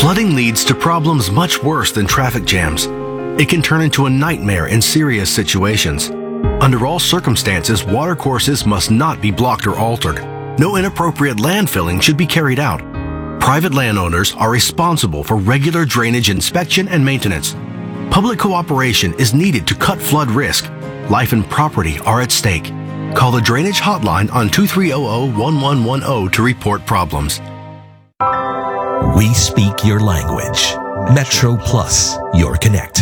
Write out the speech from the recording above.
Flooding leads to problems much worse than traffic jams. It can turn into a nightmare in serious situations. Under all circumstances, watercourses must not be blocked or altered. No inappropriate landfilling should be carried out. Private landowners are responsible for regular drainage inspection and maintenance. Public cooperation is needed to cut flood risk. Life and property are at stake. Call the Drainage Hotline on 2300-1110 to report problems. We speak your language. Metro Plus, your connect.